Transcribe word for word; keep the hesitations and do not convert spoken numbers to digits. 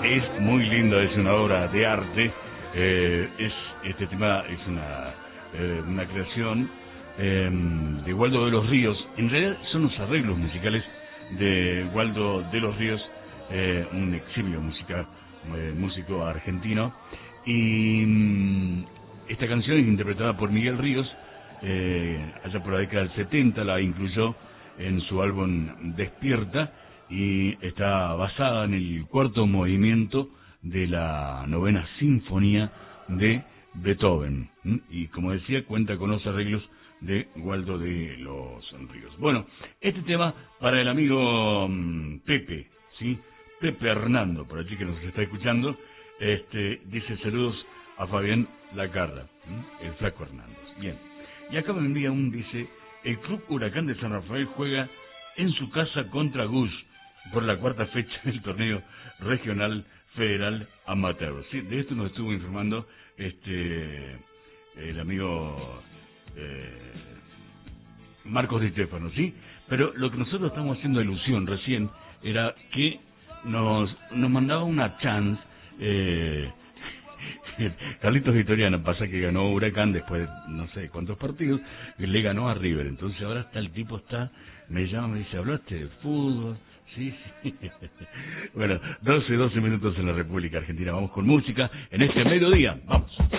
es muy linda, es una obra de arte. Eh, es Este tema es una, eh, una creación eh, de Waldo de los Ríos. En realidad son los arreglos musicales de Waldo de los Ríos, eh, un eximio música, eh, músico argentino. Y mm, esta canción es interpretada por Miguel Ríos, eh, allá por la década del setenta, la incluyó en su álbum Despierta, y está basada en el cuarto movimiento de la novena sinfonía de Beethoven, ¿m? Y como decía, cuenta con los arreglos de Waldo de los Ríos. Bueno, este tema para el amigo um, Pepe, ¿sí? Pepe Hernando, por allí que nos está escuchando, este dice saludos a Fabián Lacarda, ¿m? El flaco Hernández. Bien, y acá me envía un, dice, el Club Huracán de San Rafael juega en su casa contra Gus por la cuarta fecha del torneo regional federal amateur. Sí, de esto nos estuvo informando este el amigo eh, Marcos Di Stefano, ¿sí? Pero lo que nosotros estamos haciendo ilusión recién era que nos nos mandaba una chance eh, Carlitos Vitoriano, pasa que ganó Huracán después de no sé cuántos partidos, y le ganó a River. Entonces ahora está el tipo, está me llama, me dice, ¿hablaste de fútbol? Sí, sí. Bueno, doce, doce minutos en la República Argentina. Vamos con música en este mediodía. Vamos.